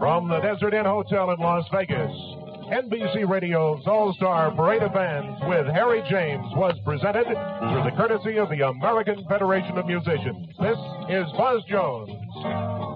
From the Desert Inn Hotel in Las Vegas, NBC Radio's All-Star Parade of Bands with Harry James was presented through the courtesy of the American Federation of Musicians. This is Buzz Jones.